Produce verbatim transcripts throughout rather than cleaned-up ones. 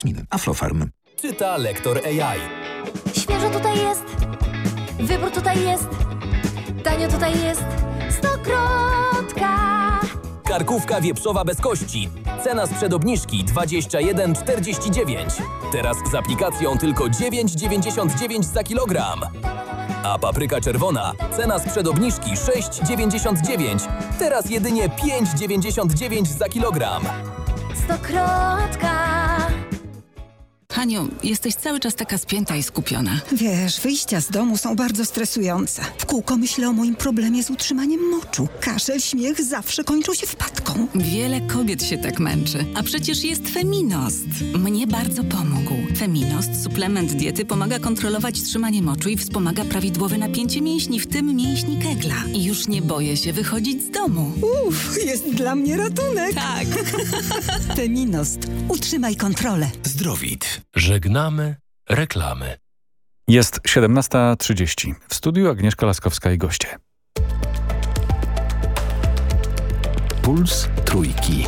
Aflofarm. Czyta lektor A I. Świeżo tutaj jest, wybór tutaj jest, tanio tutaj jest, Stokrotka. Karkówka wieprzowa bez kości. Cena sprzed obniżki dwadzieścia jeden czterdzieści dziewięć. Teraz z aplikacją tylko dziewięć dziewięćdziesiąt dziewięć za kilogram. A papryka czerwona. Cena sprzed obniżki sześć dziewięćdziesiąt dziewięć. Teraz jedynie pięć dziewięćdziesiąt dziewięć za kilogram. Stokrotka. Haniu, jesteś cały czas taka spięta i skupiona. Wiesz, wyjścia z domu są bardzo stresujące. W kółko myślę o moim problemie z utrzymaniem moczu. Kaszel, śmiech zawsze kończą się wpadką. Wiele kobiet się tak męczy. A przecież jest Feminost. Mnie bardzo pomógł. Feminost, suplement diety, pomaga kontrolować trzymanie moczu i wspomaga prawidłowe napięcie mięśni, w tym mięśni kegla. I już nie boję się wychodzić z domu. Uff, jest dla mnie ratunek. Tak. Feminost. Utrzymaj kontrolę. Zdrowit. Żegnamy reklamy. Jest siedemnasta trzydzieści. W studiu Agnieszka Laskowska i goście. Puls Trójki.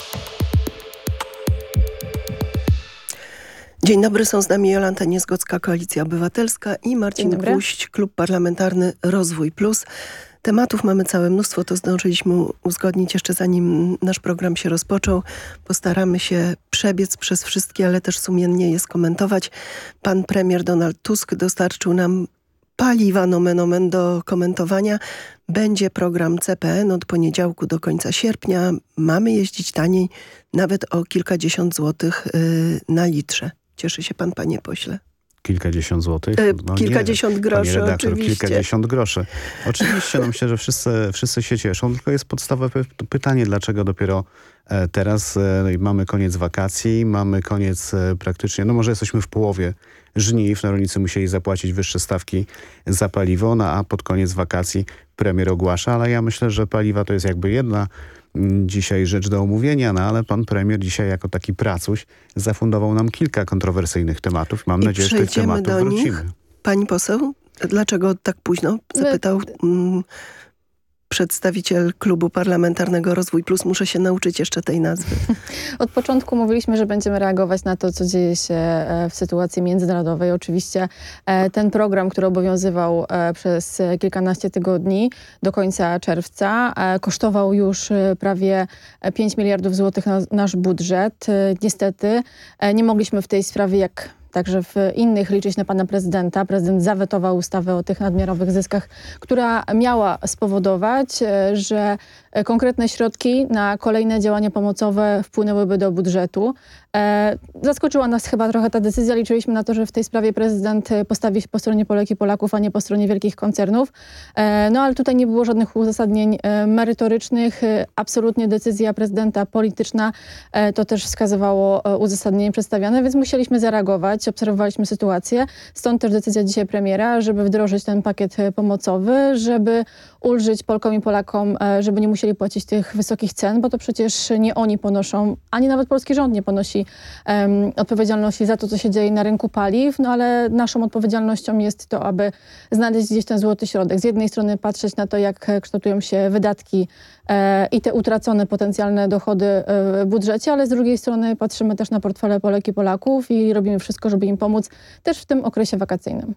Dzień dobry, są z nami Jolanta Niezgocka, Koalicja Obywatelska i Marcin Gwóźdź, Klub Parlamentarny Rozwój Plus. Tematów mamy całe mnóstwo, to zdążyliśmy uzgodnić jeszcze zanim nasz program się rozpoczął. Postaramy się przebiec przez wszystkie, ale też sumiennie je skomentować. Pan premier Donald Tusk dostarczył nam paliwa nomen omen do komentowania. Będzie program C P N od poniedziałku do końca sierpnia. Mamy jeździć taniej, nawet o kilkadziesiąt złotych yy, na litrze. Cieszy się pan, panie pośle? Kilkadziesiąt złotych? No kilkadziesiąt nie, groszy, panie redaktor, oczywiście. Kilkadziesiąt groszy. Oczywiście, no myślę, że wszyscy, wszyscy się cieszą, tylko jest podstawowe pytanie, dlaczego dopiero teraz mamy koniec wakacji, mamy koniec praktycznie, no może jesteśmy w połowie żniw, no rolnicy musieli zapłacić wyższe stawki za paliwo, no a pod koniec wakacji premier ogłasza, ale ja myślę, że paliwa to jest jakby jedna dzisiaj rzecz do omówienia, no ale pan premier dzisiaj jako taki pracuś zafundował nam kilka kontrowersyjnych tematów. Mam I nadzieję, że tych tematów do wrócimy. Nich. Pani poseł, dlaczego tak późno? Zapytał mm, przedstawiciel Klubu Parlamentarnego Rozwój Plus. Muszę się nauczyć jeszcze tej nazwy. Od początku mówiliśmy, że będziemy reagować na to, co dzieje się w sytuacji międzynarodowej. Oczywiście ten program, który obowiązywał przez kilkanaście tygodni do końca czerwca, kosztował już prawie pięć miliardów złotych na nasz budżet. Niestety nie mogliśmy w tej sprawie, jak także w innych, liczyć na pana prezydenta. Prezydent zawetował ustawę o tych nadmiarowych zyskach, która miała spowodować, że konkretne środki na kolejne działania pomocowe wpłynęłyby do budżetu. Zaskoczyła nas chyba trochę ta decyzja. Liczyliśmy na to, że w tej sprawie prezydent postawi się po stronie Polek i Polaków, a nie po stronie wielkich koncernów. No ale tutaj nie było żadnych uzasadnień merytorycznych. Absolutnie decyzja prezydenta polityczna. To też wskazywało uzasadnienie przedstawiane, więc musieliśmy zareagować. Obserwowaliśmy sytuację. Stąd też decyzja dzisiaj premiera, żeby wdrożyć ten pakiet pomocowy, żeby ulżyć Polkom i Polakom, żeby nie musieli płacić tych wysokich cen, bo to przecież nie oni ponoszą, ani nawet polski rząd nie ponosi um, odpowiedzialności za to, co się dzieje na rynku paliw, no ale naszą odpowiedzialnością jest to, aby znaleźć gdzieś ten złoty środek. Z jednej strony patrzeć na to, jak kształtują się wydatki e, i te utracone potencjalne dochody e, w budżecie, ale z drugiej strony patrzymy też na portfele Polek i Polaków i robimy wszystko, żeby im pomóc też w tym okresie wakacyjnym.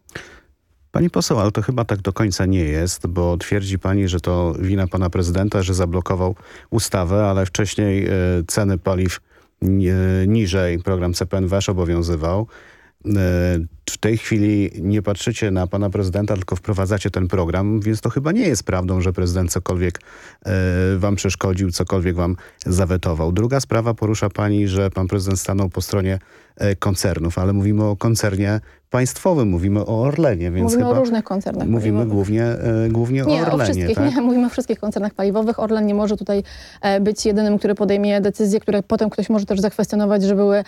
Pani poseł, ale to chyba tak do końca nie jest, bo twierdzi pani, że to wina pana prezydenta, że zablokował ustawę, ale wcześniej y, ceny paliw y, niżej, program C P N wasz obowiązywał. Y, w tej chwili nie patrzycie na pana prezydenta, tylko wprowadzacie ten program, więc to chyba nie jest prawdą, że prezydent cokolwiek y, wam przeszkodził, cokolwiek wam zawetował. Druga sprawa, porusza pani, że pan prezydent stanął po stronie y, koncernów, ale mówimy o koncernie państwowym, mówimy o Orlenie, więc mówimy chyba o różnych koncernach mówimy paliwowych. głównie, e, głównie nie, o Orlenie. O wszystkich, tak? nie, mówimy o wszystkich koncernach paliwowych. Orlen nie może tutaj e, być jedynym, który podejmie decyzje, które potem ktoś może też zakwestionować, że były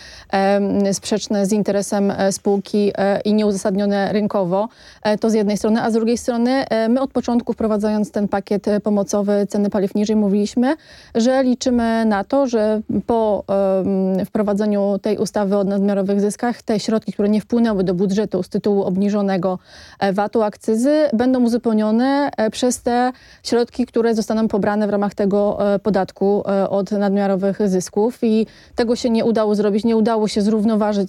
e, sprzeczne z interesem e, spółki e, i nieuzasadnione rynkowo. E, to z jednej strony, a z drugiej strony e, my od początku, wprowadzając ten pakiet pomocowy ceny paliw niżej, mówiliśmy, że liczymy na to, że po e, wprowadzeniu tej ustawy o nadmiarowych zyskach te środki, które nie wpłynęły do budżetu z tytułu obniżonego vatu, akcyzy, będą uzupełnione przez te środki, które zostaną pobrane w ramach tego podatku od nadmiarowych zysków i tego się nie udało zrobić. Nie udało się zrównoważyć